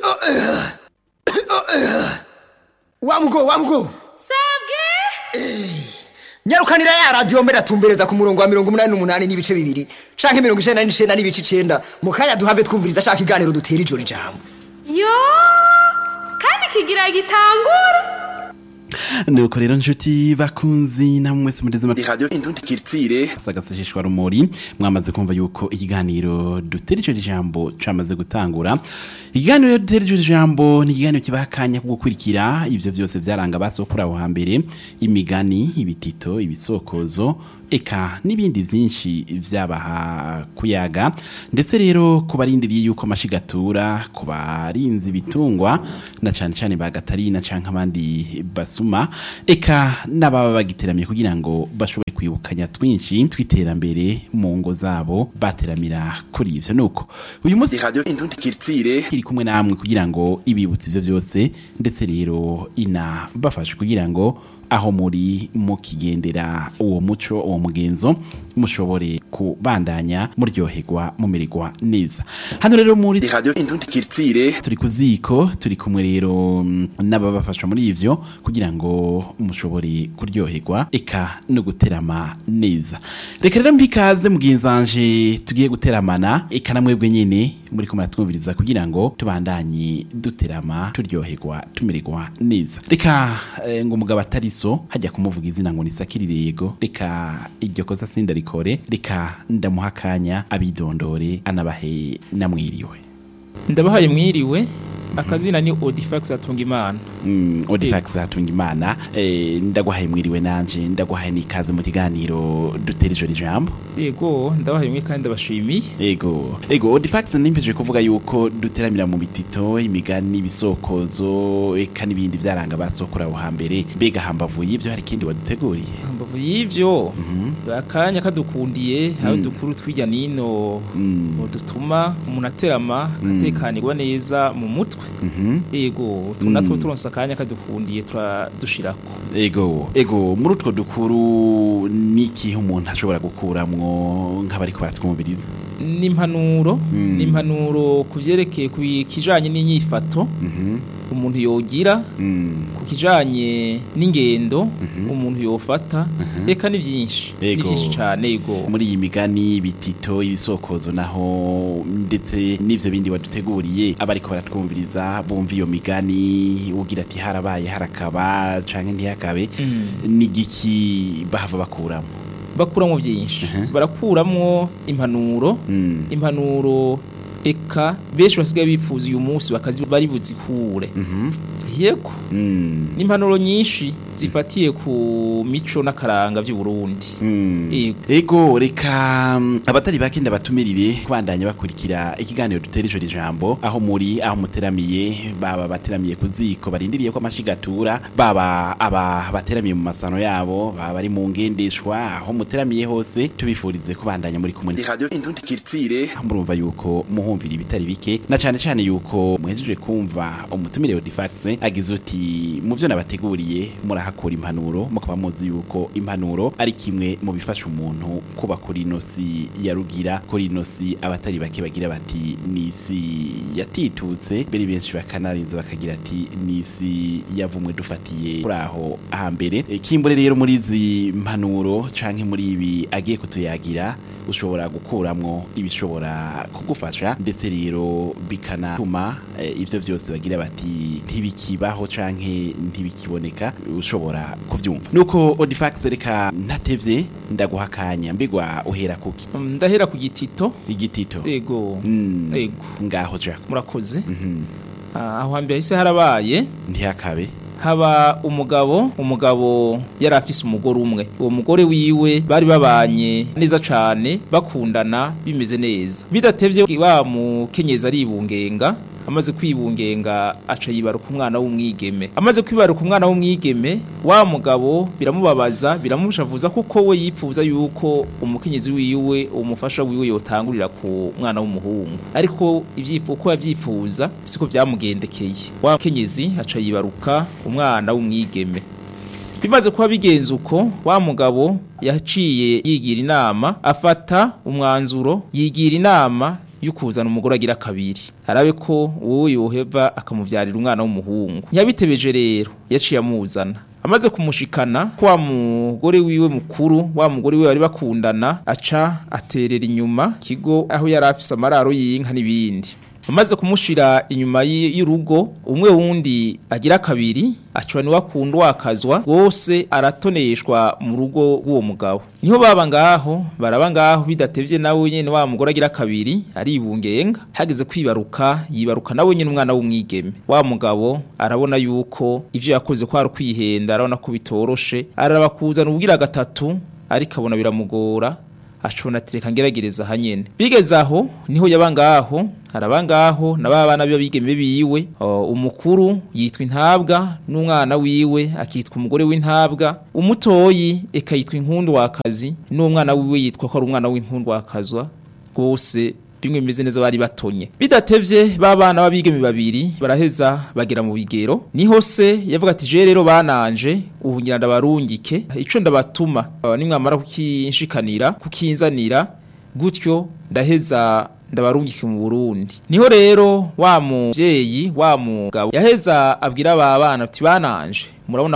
Wamugo. Sabwe? Nyarukanira ya radio mbere atumbereza ku murongo wa 88 n'ibice bibiri canke 99 n'ibice 9 mukanya duhave twumviriza shaka iganiro dutera ijoro ijambo. Yo! Kandi kigira gitangura. Nuko rero nshuti bakunzi namwe mwese muri radio Indundi Kirtire sagasashishwa rumuri mwamaze kumva yuko ikiganiro dutera ico jambo camaze gutangura. Ikiganiro dutera ico jambo ni ikiganiro kibakanya kugukurikira ivyo byose vyaranga basokura aho hambere, imigani, ibitito, ibisokozo eka nibindi vyinshi vyabaha kuyaga, ndetse rero kubarindiriye yuko amashigatura kubarinzi bitungwa na cyane cyane bagatarina canke abandi basuma eka nababa bagiteramiye kugira ngo bashobore kwibukanya twinshi twiterambere mu ngo zabo bateramira kuri ivyo. Nuko uyu munsi radio Indundi Kirtire iri kumwe namwe kugira ngo ibibutse ivyo byose, ndetse rero ina bafashe kugira ngo aho muri mukigendera uwo muco uwo mugenzo mushobore kubandanya muryoherwa mumererwa neza. Hano rero muri radio Indundi Kirtire turi kuziko turi kumwe rero n'ababafasha muri ivyo kugira ngo mushobore kuryoherwa eka no guterama neza. Reka rero mbikaze mugenzanje tugiye guteramana eka namwebwe nyene muri ko muratwumviriza kugira ngo tubandanye duterama turyoherwa tumererwa neza. Reka ngo mugabo atariso hajya kumuvuga izina ngo nisakirire yego, reka iryo kosa sinda rikore, reka ndamuhakanya abidondore anabahe namwiriwe. Ndabahaye mwiriwe, akazina ni Odifax Hatungimana. Odifax Hatungimana, ndaguhaye mwiriwe nanje, ndaguhaye nikaze mu kiganiro dutera ijoro ijambo. Yego, ndabahaye mwe kandi ndabashimiye. Yego Odifax nimpeje kuvuga yuko duteramira mu bitito, imigani, ibisokozo eka nibindi byaranga basokura aho hambere. Mbega hambavu y'ivyo hari kindi waduteguriye? Hambavu y'ivyo bakanya kadukundiye aho dukuru twirya nino dutuma umuntu aterama akatekanirwa neza mu mutwe. Yego tunatwo turonsa kanya kadukundiye turadushirako. Ego muri utwo dukuru niki umuntu ashobora gukuramwo nk'abari ko baratwumviriza? N'impanuro kuvyerekeye kujanye n'inyifato umuntu yogira, kukijanye n'ingendo umuntu yofata, eka ni byinshi cyane. Yego muri iyi migani, bitito, ibisokozo naho ndetse n'ivyo bindi waduteguriye abari ko baratwumviriza bumva iyo migani ugira ati harabaye harakaba canke ntiyakabe, ni giki bahava bakuramo byinshi. Barakuramwo impanuro eka benshi basigaye bifuza uyu munsi bakazi bari buzikure. Yego n'impanuro nyinshi zifatiye ku mico n'akaranga by'u Burundi. Ego reka abatari bakenda batumirire kubandanya bakurikira ikiganiro dutera ijoro ijambo aho muri aho muteramiye, baba bateramiye kuziko barindiriye ko amashigatura, baba aba bateramiye mu masano yabo, baba bari mu ngendeshwa, aho muteramiye hose tubifurize kubandanya muri kumwe radio Indundi Kirtire. Murumva yuko muhumvira ibitari bike na cyane cyane yuko muhejeje kumva umutumire Odifax agize uti mu byo nabateguriye murahakora impanuro, mukaba muzi yuko impanuro ari kimwe mu bifasha umuntu kuba kuri inosi ya rugira, kuri inosi abatari bake bagira bati nisi yatitutse, beri benshi bakanarinze bakagira ati nisi yavumwe dufatiye kuri aho hambere. Kimbure rero muri izi mpanuro canke muri ibi agiye kutuyagira ushobora gukuramwo ibishobora kugufasha, ndetse rero bikanatuma ivyo byose bagira bati ntibikibaho canke ntibikiboneka ushobora kuvyumva. Nuko Odifax reka ntatevye ndaguhakanya, mbigwa uhera kuki? Ndahera ku gitito. Igitito. Yego. Yego Ngaho ja murakoze. Aho hambere hise harabaye ntiyakabe haba umugabo yari afise umugore umwe. Uwo mugore wiwe bari babanye neza cane, bakundana bimeze neza. Bidatevye wa mukenyezi aribungenga, amaze kwibungenga aca yibaruka umwana w'umwigeme. Amaze kwibaruka umwana w'umwigeme, wa mugabo biramubabaza, biramushavuza kuko we yipfuza yuko umukenyezi wiwe umufasha wiwe yotangurira ku mwana w'umuhungu, ariko ivyifuko yavyifuza siko byamugendekeye. Wa mukenyezi aca yibaruka umwana w'umwigeme. Bimaze kuba bigenze uko, wa mugabo yaciye yigira inama, afata umwanzuro, yigira inama y'ukuzana umugore agira kabiri arabe ko uwo yoheva akamuvyarira umwana w'umuhungu ntiyabitebeje rero yaciye amuzana amaze kumushikana kwa mugore wiwe mukuru wa mugore wiwe bari bakundana aca aterera inyuma kigo aho yari afise amararo y'inka n'ibindi amaze kumushira inyuma y'urugo umwe wundi agira kabiri acwa ni wakunda wakazwa gose aratoneshwa mu rugo rw'uwo mugabo niho baba ngaho baraba ngaho bidatevye nawe nyene wa mugore agira kabiri aribungenga hageze kwibaruka yibaruka nawe nyene umwana w'umwigeme wa mugabo arabona yuko ivyo yakoze ko ari kwihenda arabona ko bitoroshe arabakuzana ubugira gatatu ariko abona biramugora acona tereka ngeragereza hanyene bigeze aho niho yabangaho arabangaho nababana byo bigeme biwe umukuru yitwa intabwa n'umwana wiwe akitwa umugore w'intabwa umutoyi ekayitwa inkundu wakazi n'umwana wiwe yitwa ko ari umwana w'inkundu wakazwa gose bimwe bimeze neza bari batonye bidatevye babana babigeme babiri baraheza bagira mu bigero niho se yavuga ati je rero bananje ubu ngira ndabarungike ico ndabatuma nimwamara kukinshikanira kukinzanira gutyo ndaheza ndabarungike mu Burundi niho rero wa muvyeyi wa mugabo yaheza abwira aba bana ati bananje murabona